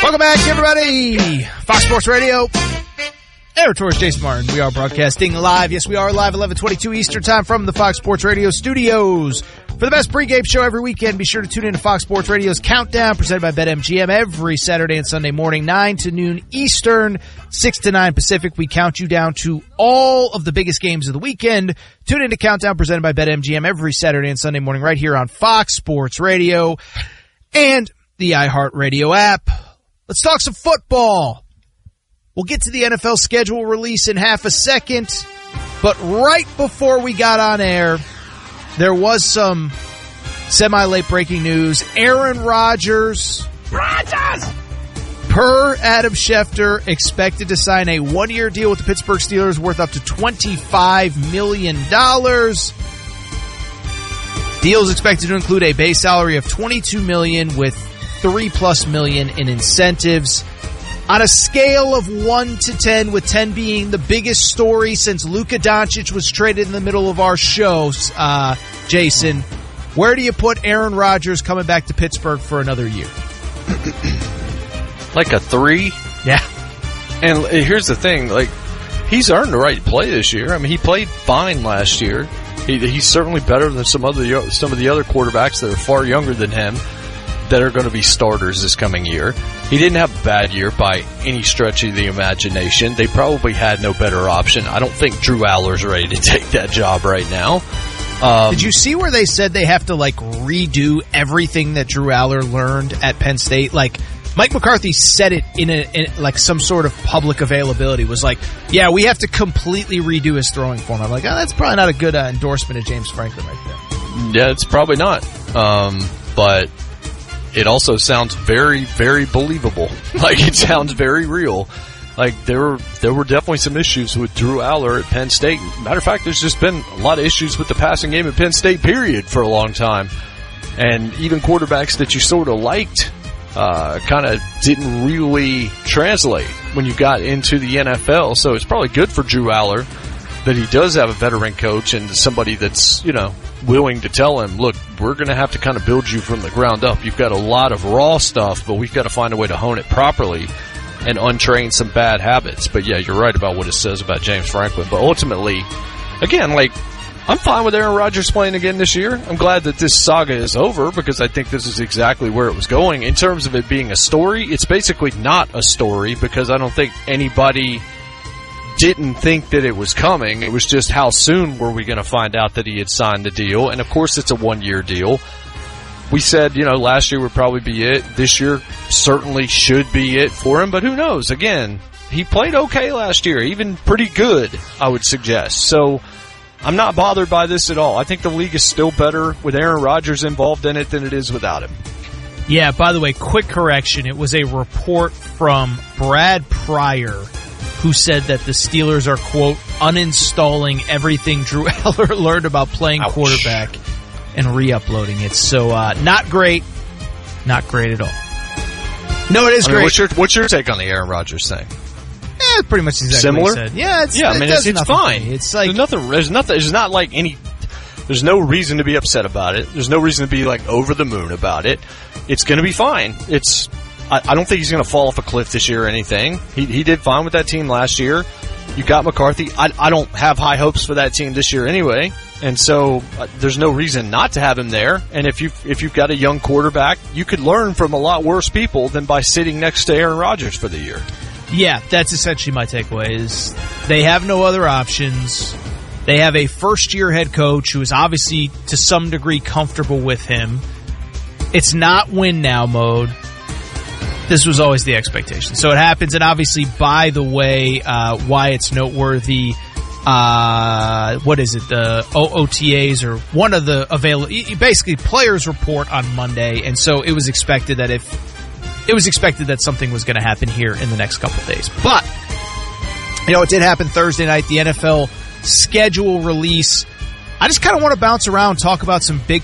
Welcome back, everybody. Fox Sports Radio. Aaron Torres, Jason Martin. We are broadcasting live. Yes, we are live, 11:22 Eastern Time from the Fox Sports Radio studios. For the best pregame show every weekend, be sure to tune in to Fox Sports Radio's Countdown, presented by BetMGM, every Saturday and Sunday morning, 9 to noon Eastern, 6 to 9 Pacific. We count you down to all of the biggest games of the weekend. Tune in to Countdown, presented by BetMGM, every Saturday and Sunday morning, right here on Fox Sports Radio and the iHeartRadio app. Let's talk some football. We'll get to the NFL schedule release in half a second, but right before we got on air, there was some semi-late breaking news. Aaron Rodgers, per Adam Schefter, expected to sign a one-year deal with the Pittsburgh Steelers worth up to $25 million. Deal is expected to include a base salary of $22 million with $3+ million in incentives. On a scale of 1 to 10, with 10 being the biggest story since Luka Doncic was traded in the middle of our show, Jason, where do you put Aaron Rodgers coming back to Pittsburgh for another year? Like a 3? Yeah. And here's the thing, like, he's earned the right to play this year. I mean, he played fine last year. He's certainly better than some of the other quarterbacks that are far younger than him that are going to be starters this coming year. He didn't have a bad year by any stretch of the imagination. They probably had no better option. I don't think Drew Aller's ready to take that job right now. Did you see where they said they have to, like, redo everything that Drew Aller learned at Penn State? Like, Mike McCarthy said it in like some sort of public availability, was like, yeah, we have to completely redo his throwing form. I'm like, oh, that's probably not a good endorsement of James Franklin right there. Yeah, it's probably not. But it also sounds very, very believable. Like, it sounds very real. Like, there were definitely some issues with Drew Aller at Penn State. Matter of fact, there's just been a lot of issues with the passing game at Penn State, period, for a long time. And even quarterbacks that you sort of liked kind of didn't really translate when you got into the NFL. So it's probably good for Drew Aller that he does have a veteran coach and somebody that's, you know, willing to tell him, look, we're going to have to kind of build you from the ground up. You've got a lot of raw stuff, but we've got to find a way to hone it properly and untrain some bad habits. But yeah, you're right about what it says about James Franklin. But ultimately, again, like, I'm fine with Aaron Rodgers playing again this year. I'm glad that this saga is over because I think this is exactly where it was going. In terms of it being a story, it's basically not a story because I don't think anybody didn't think that it was coming. It was just how soon were we going to find out that he had signed the deal. And, of course, it's a one-year deal. We said, you know, last year would probably be it. This year certainly should be it for him. But who knows? Again, he played okay last year, even pretty good, I would suggest. So I'm not bothered by this at all. I think the league is still better with Aaron Rodgers involved in it than it is without him. Yeah, by the way, quick correction. It was a report from Brad Pryor who said that the Steelers are, quote, uninstalling everything Drew Aller learned about playing quarterback and re-uploading it. So, not great. Not great at all. No, it is great. What's your take on the Aaron Rodgers thing? It's pretty much exactly similar. What he said. Yeah, it's fine. It's like there's nothing. There's not like any. There's no reason to be upset about it. There's no reason to be like over the moon about it. It's going to be fine. I don't think he's going to fall off a cliff this year or anything. He did fine with that team last year. You got McCarthy. I don't have high hopes for that team this year anyway, and so there's no reason not to have him there. And if you've got a young quarterback, you could learn from a lot worse people than by sitting next to Aaron Rodgers for the year. Yeah, that's essentially my takeaway is they have no other options. They have a first-year head coach who is obviously to some degree comfortable with him. It's not win-now mode. This was always the expectation. So it happens, and obviously, by the way, why it's noteworthy, what is it, the OTAs or one of the available, basically players report on Monday, and so it was expected that something was going to happen here in the next couple of days. But, you know, it did happen Thursday night, the NFL schedule release. I just kind of want to bounce around, talk about some big